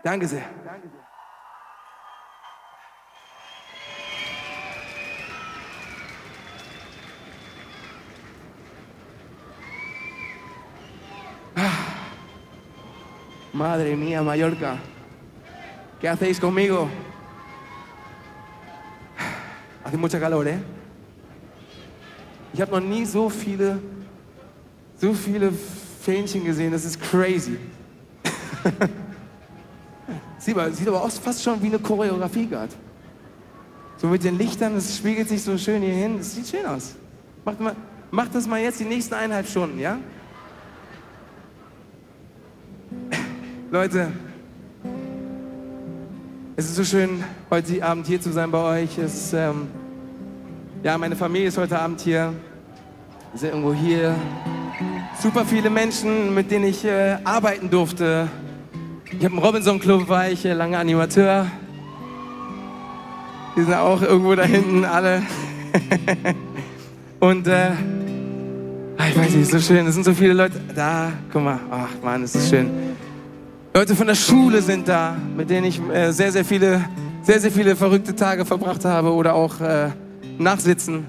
Danke sehr. Madre mía, Mallorca. ¿Qué hacéis conmigo? Hace mucha calor, ¿eh? Ich habe noch nie so viele Fähnchen gesehen, das ist crazy. Sieht aber auch fast schon wie eine Choreografie gerade. So mit den Lichtern, das spiegelt sich so schön hier hin, das sieht schön aus. Macht das mal jetzt die nächsten 1,5 Stunden, ja? Leute, es ist so schön, heute Abend hier zu sein bei euch. Meine Familie ist heute Abend hier. Wir sind irgendwo hier. Super viele Menschen, mit denen ich arbeiten durfte. Ich habe im Robinson Club, war ich lange Animateur. Die sind auch irgendwo da hinten alle. Und ich weiß nicht, ist so schön. Es sind so viele Leute da. Guck mal, ach Mann, ist das schön. Leute von der Schule sind da, mit denen ich sehr, sehr viele verrückte Tage verbracht habe oder auch nachsitzen.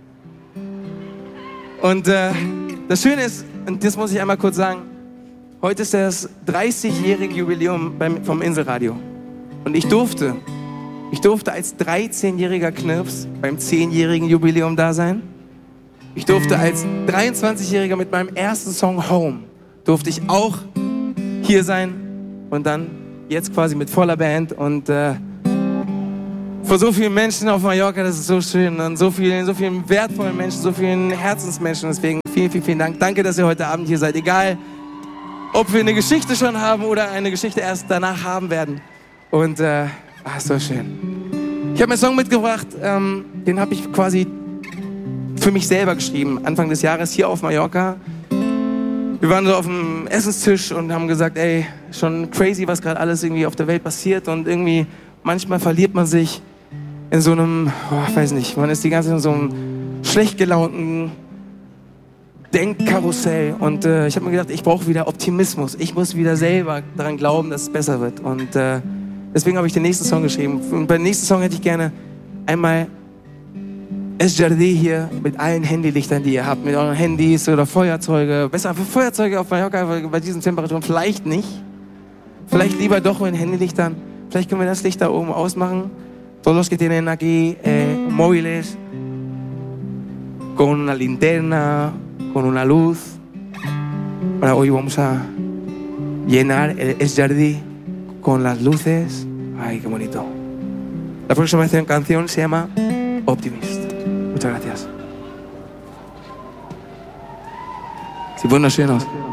Und das Schöne ist, und das muss ich einmal kurz sagen, heute ist das 30-jährige Jubiläum vom Inselradio. Und ich durfte als 13-jähriger Knirps beim 10-jährigen Jubiläum da sein. Ich durfte als 23-jähriger mit meinem ersten Song Home, durfte ich auch hier sein. Und dann jetzt quasi mit voller Band und vor so vielen Menschen auf Mallorca, das ist so schön. Und so vielen wertvollen Menschen, so vielen Herzensmenschen. Deswegen vielen, vielen, vielen Dank. Danke, dass ihr heute Abend hier seid. Egal, ob wir eine Geschichte schon haben oder eine Geschichte erst danach haben werden. Und so schön. Ich habe einen Song mitgebracht, den habe ich quasi für mich selber geschrieben. Anfang des Jahres hier auf Mallorca. Wir waren so auf dem Essenstisch und haben gesagt, ey, schon crazy, was gerade alles irgendwie auf der Welt passiert. Und irgendwie, manchmal verliert man sich in so einem, weiß nicht, man ist die ganze Zeit in so einem schlecht gelaunten Denkkarussell. Und ich habe mir gedacht, ich brauche wieder Optimismus. Ich muss wieder selber daran glauben, dass es besser wird. Und deswegen habe ich den nächsten Song geschrieben. Und beim nächsten Song hätte ich gerne einmal Es Jardí hier mit allen Handylichtern, die ihr habt, mit euren Handys oder Feuerzeuge. Besser einfach Feuerzeuge auf Mallorca, weil bei diesen Temperaturen vielleicht nicht. Vielleicht lieber doch mit den Handylichtern. Vielleicht können wir das Licht da oben ausmachen. Todos los que tienen aquí móviles, con una linterna, con una luz. Ahora hoy vamos a llenar el Es Jardí con las luces. Ay, qué bonito. La próxima canción se llama Optimist. Muchas gracias. Sie wunderschön aus.